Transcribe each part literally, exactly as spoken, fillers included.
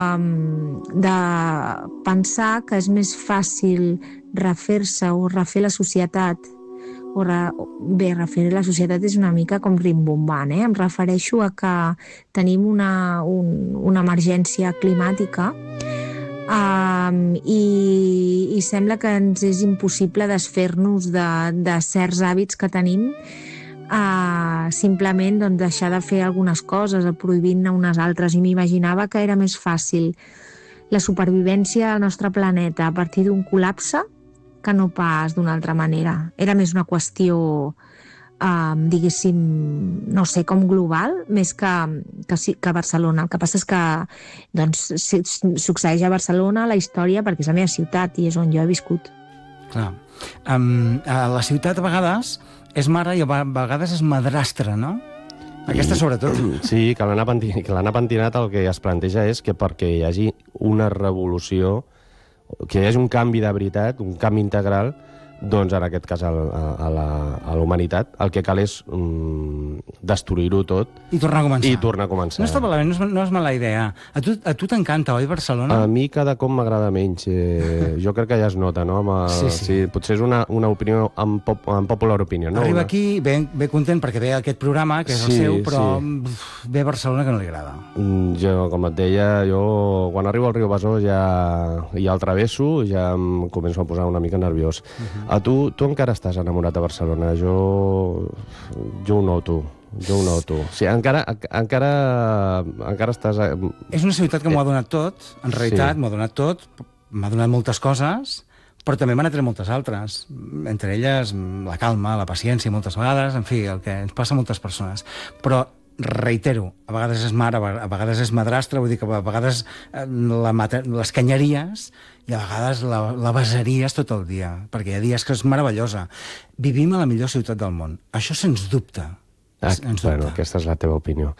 um, de pensar que és més fàcil refer-se o refer la societat o re, bé, refer la societat és una mica com rimbombant, eh? Em refereixo a que tenim una, un, una emergència climàtica um, i, i sembla que ens és impossible desfer-nos de, de certs hàbits que tenim, uh, simplement doncs, deixar de fer algunes coses, prohibint-ne unes altres, i m'imaginava que era més fàcil la supervivència del nostre planeta a partir d'un col·lapse que no pas d'una altra manera. Era més una qüestió, eh, diguéssim, no sé, com global, més que, que, que a Barcelona. El que passa és que doncs, succeeix a Barcelona la història perquè és la meva ciutat i és on jo he viscut. Clar. Um, a la ciutat a vegades és mare i a vegades és madrastra, no? Aquesta sobretot. Sí, que l'Anna Pentinat el que es planteja és que perquè hi hagi una revolució, que hi hagi un canvi de veritat, un canvi integral, doncs en aquest cas a, a, la, a la humanitat, el que cal és um, destruir-ho tot i tornar a començar. I tornar a començar. No està malament, no és, no és mala idea. A tu, a tu t'encanta, oi, Barcelona? A mi cada cop m'agrada menys. Eh, jo crec que ja es nota, no? Amb el, sí, sí. sí, potser és una, una opinió en, pop, en popular opinion. No? Arriba una... aquí ben, ben content perquè ve aquest programa, que és sí, el seu, però sí. Ve a Barcelona que no li agrada. Jo, com et deia, jo quan arribo al riu Besòs ja, ja el travesso, ja em començo a posar una mica nerviós. Uh -huh. A tu, tu encara estàs enamorat de Barcelona. Jo, jo ho noto. Jo ho noto. Sí, encara, encara, encara estàs... És una ciutat que m'ho ha donat tot, en realitat, sí. m'ho ha donat tot, m'ha donat moltes coses, però també m'han atret moltes altres. Entre elles, la calma, la paciència, moltes vegades, en fi, el que ens passa a moltes persones. Però reitero, a vegades és mare, a vegades és madrastra, vull dir que a vegades la mater... les canyeries i a vegades la, la besaries tot el dia, perquè hi ha dies que és meravellosa. Vivim a la millor ciutat del món. Això sens dubte. Ah, bueno, aquesta és la teva opinió.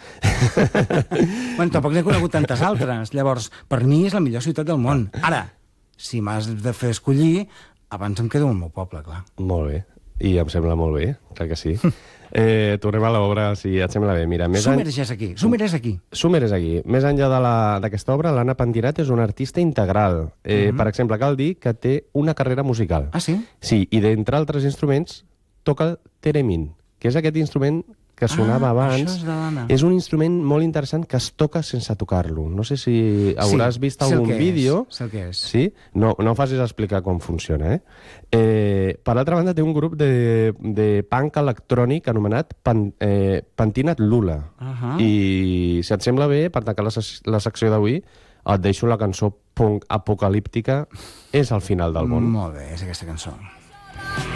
Bueno, tampoc n'he conegut tantes altres. Llavors, per mi és la millor ciutat del món. Ara, si m'has de fer escollir, abans em quedo al meu poble, clar. Molt bé. I em sembla molt bé, clar que sí. Eh, tornem a l'obra, si et sembla bé. Mira, més Sumer és aquí, Sumer és aquí. Sumer és aquí. Més enllà d'aquesta obra, l'Anna Pentinat és una artista integral. Eh, mm -hmm. Per exemple, cal dir que té una carrera musical. Ah, sí? Sí, i d'entre altres instruments toca el theremin, que és aquest instrument que sonava ah, abans. Això és de l'Anna. És un instrument molt interessant que es toca sense tocar-lo. No sé si hauràs sí, vist algun vídeo. Sé el que és. Sí? No, no facis explicar com funciona, eh? eh per l'altra banda, té un grup de, de punk electrònic anomenat Pan, eh, Pentinat Lula. Uh -huh. I, si et sembla bé, per tancar la, la secció d'avui, et deixo la cançó punk apocalíptica És el final del món. Molt bé, és aquesta cançó.